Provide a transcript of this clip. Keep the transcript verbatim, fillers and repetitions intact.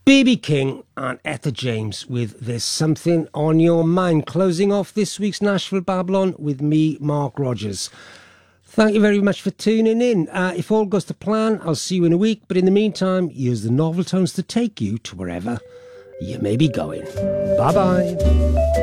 B B King and Etta James with There's Something on Your Mind, closing off this week's Nashville Babylon with me, Mark Rogers. Thank you very much for tuning in. Uh, if all goes to plan, I'll see you in a week. But in the meantime, use the novel tones to take you to wherever you may be going. Bye-bye.